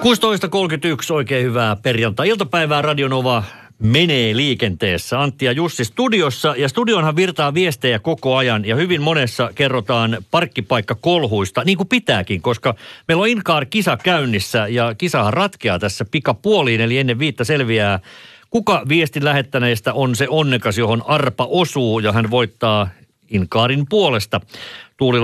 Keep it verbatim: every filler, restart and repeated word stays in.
kuusitoista kolmekymmentäyksi, oikein hyvää perjantai-iltapäivää. Radio Nova menee liikenteessä. Antti ja Jussi studiossa, ja studionhan virtaa viestejä koko ajan, ja hyvin monessa kerrotaan parkkipaikkakolhuista, niin kuin pitääkin, koska meillä on Inkaar-kisa käynnissä, ja kisahan ratkeaa tässä pikapuoliin, eli ennen viittä selviää, kuka viestin lähettäneistä on se onnekas, johon arpa osuu, ja hän voittaa Inkaarin puolesta